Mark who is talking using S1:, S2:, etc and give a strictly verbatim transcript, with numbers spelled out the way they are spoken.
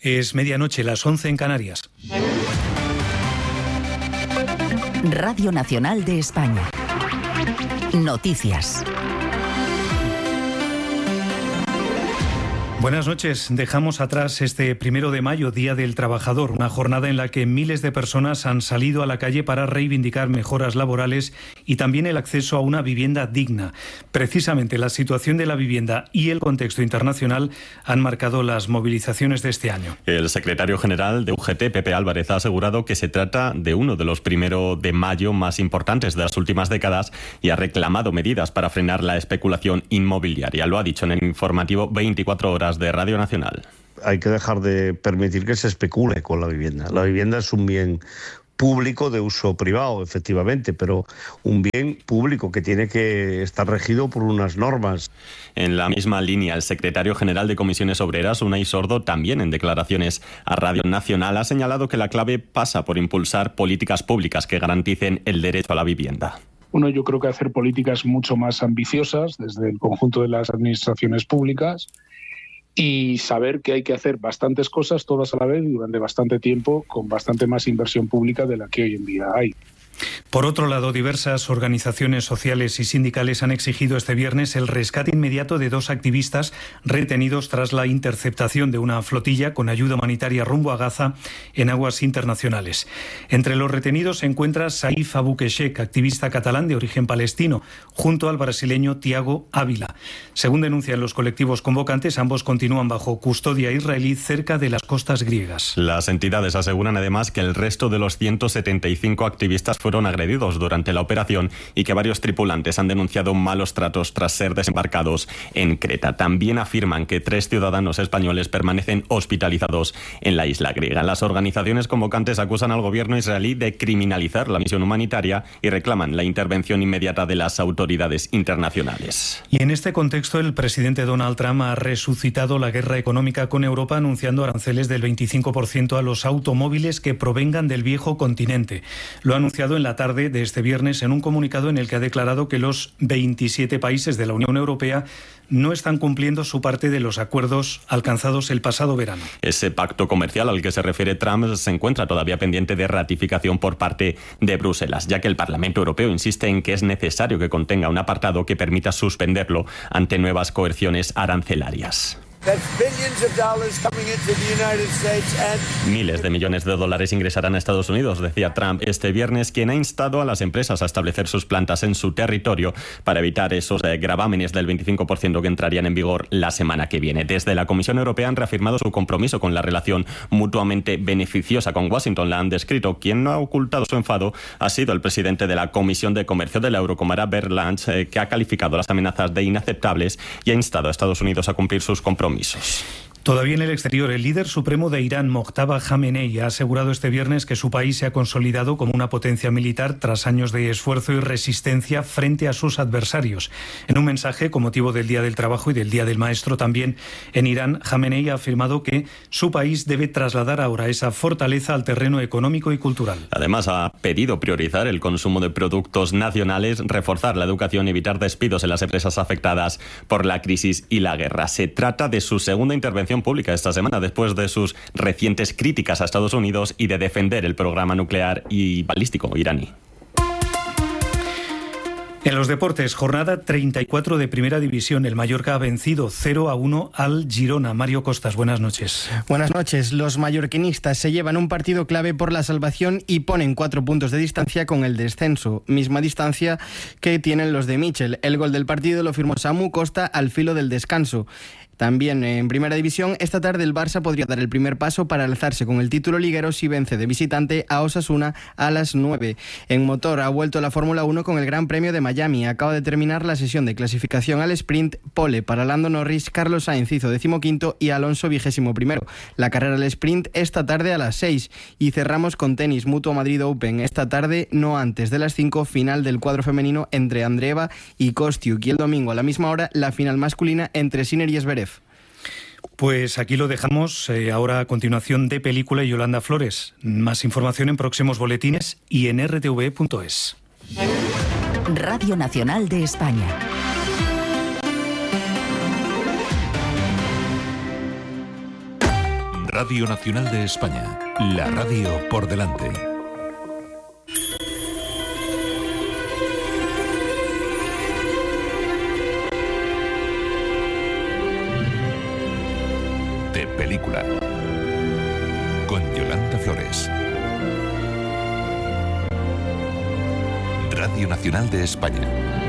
S1: Es medianoche, las once en Canarias.
S2: Radio Nacional de España. Noticias.
S1: Buenas noches. Dejamos atrás este primero de mayo, Día del Trabajador, una jornada en la que miles de personas han salido a la calle para reivindicar mejoras laborales y también el acceso a una vivienda digna. Precisamente la situación de la vivienda y el contexto internacional han marcado las movilizaciones de este año.
S3: El secretario general de U G T, Pepe Álvarez, ha asegurado que se trata de uno de los primero de mayo más importantes de las últimas décadas y ha reclamado medidas para frenar la especulación inmobiliaria. Lo ha dicho en el informativo veinticuatro horas de Radio Nacional.
S4: Hay que dejar de permitir que se especule con la vivienda. La vivienda es un bien público de uso privado, efectivamente, pero un bien público que tiene que estar regido por unas normas.
S3: En la misma línea, el secretario general de Comisiones Obreras, Unai Sordo, también en declaraciones a Radio Nacional, ha señalado que la clave pasa por impulsar políticas públicas que garanticen el derecho a la vivienda.
S5: Uno, yo creo que hacer políticas mucho más ambiciosas desde el conjunto de las administraciones públicas y saber que hay que hacer bastantes cosas todas a la vez durante bastante tiempo con bastante más inversión pública de la que hoy en día hay.
S1: Por otro lado, diversas organizaciones sociales y sindicales han exigido este viernes el rescate inmediato de dos activistas retenidos tras la interceptación de una flotilla con ayuda humanitaria rumbo a Gaza en aguas internacionales. Entre los retenidos se encuentra Saif Abouquechek, activista catalán de origen palestino, junto al brasileño Tiago Ávila. Según denuncian los colectivos convocantes, ambos continúan bajo custodia israelí cerca de las costas griegas.
S3: Las entidades aseguran además que el resto de los ciento setenta y cinco activistas fueron agredidos durante la operación y que varios tripulantes han denunciado malos tratos tras ser desembarcados en Creta. También afirman que tres ciudadanos españoles permanecen hospitalizados en la isla griega. Las organizaciones convocantes acusan al gobierno israelí de criminalizar la misión humanitaria y reclaman la intervención inmediata de las autoridades internacionales.
S1: Y en este contexto, el presidente Donald Trump ha resucitado la guerra económica con Europa, anunciando aranceles del veinticinco por ciento a los automóviles que provengan del viejo continente. Lo ha anunciado en la tarde de este viernes en un comunicado en el que ha declarado que los veintisiete países de la Unión Europea no están cumpliendo su parte de los acuerdos alcanzados el pasado verano.
S3: Ese pacto comercial al que se refiere Trump se encuentra todavía pendiente de ratificación por parte de Bruselas, ya que el Parlamento Europeo insiste en que es necesario que contenga un apartado que permita suspenderlo ante nuevas coerciones arancelarias. Miles de millones de dólares ingresarán a Estados Unidos, decía Trump este viernes, quien ha instado a las empresas a establecer sus plantas en su territorio para evitar esos eh, gravámenes del veinticinco por ciento que entrarían en vigor la semana que viene. Desde la Comisión Europea han reafirmado su compromiso con la relación mutuamente beneficiosa con Washington. La han descrito. Quien no ha ocultado su enfado ha sido el presidente de la Comisión de Comercio de la Eurocámara, Bert Lange, eh, que ha calificado las amenazas de inaceptables y ha instado a Estados Unidos a cumplir sus compromisos.
S1: Todavía en el exterior, el líder supremo de Irán, Mojtaba Khamenei, ha asegurado este viernes que su país se ha consolidado como una potencia militar tras años de esfuerzo y resistencia frente a sus adversarios. En un mensaje con motivo del Día del Trabajo y del Día del Maestro también en Irán, Khamenei ha afirmado que su país debe trasladar ahora esa fortaleza al terreno económico y cultural.
S3: Además, ha pedido priorizar el consumo de productos nacionales, reforzar la educación y evitar despidos en las empresas afectadas por la crisis y la guerra. Se trata de su segunda intervención pública esta semana, después de sus recientes críticas a Estados Unidos y de defender el programa nuclear y balístico iraní.
S1: En los deportes, jornada treinta y cuatro de Primera División. El Mallorca ha vencido cero a uno al Girona. Mario Costas, buenas noches.
S6: Buenas noches. Los mallorquinistas se llevan un partido clave por la salvación y ponen cuatro puntos de distancia con el descenso. Misma distancia que tienen los de Michel. El gol del partido lo firmó Samu Costa al filo del descanso. También en Primera División, esta tarde el Barça podría dar el primer paso para alzarse con el título liguero si vence de visitante a Osasuna a las nueve. En motor ha vuelto la Fórmula uno con el Gran Premio de Miami. Acaba de terminar la sesión de clasificación al sprint. Pole para Lando Norris, Carlos Sainz hizo decimoquinto y Alonso vigésimo primero. La carrera al sprint esta tarde a las seis. Y cerramos con tenis, Mutua Madrid Open. Esta tarde, no antes de las cinco, final del cuadro femenino entre Andreeva y Kostiuk. Y el domingo a la misma hora, la final masculina entre Sinner y Zverev.
S1: Pues aquí lo dejamos. Eh, ahora a continuación de Película y Yolanda Flores. Más información en próximos boletines y en r t v punto es.
S2: Radio Nacional de España.
S7: Radio Nacional de España, la radio por delante. De película, con Yolanda Flores. Radio Nacional de España.